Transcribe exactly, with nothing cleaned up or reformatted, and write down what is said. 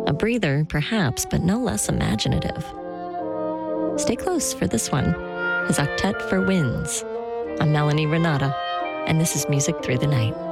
A breather, perhaps, but no less imaginative. Stay close for this one, his Octet for Winds. I'm Melanie Renata, and this is Music Through the Night.